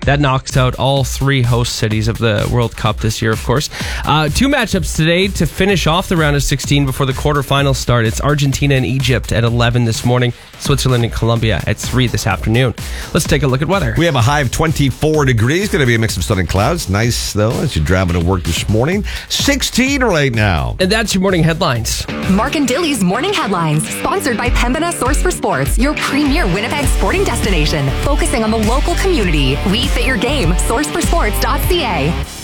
That knocks out all three host cities of the World Cup this year, of course. Two matchups today to finish off the round of 16 before the quarterfinals start. It's Argentina and Egypt at 11 this morning, Switzerland and Colombia at 3 this afternoon. Let's take a look at weather. We have a high of 24 degrees. Going to be a mix of sun and clouds. Nice, though, as you're driving to work this morning. 16 right now. And that's your morning headlines. Mark and Dilly's Morning Headlines, sponsored by Pembina Source for Sports, your premier Winnipeg sporting destination, focusing on the local community. We fit your game. SourceForSports.ca.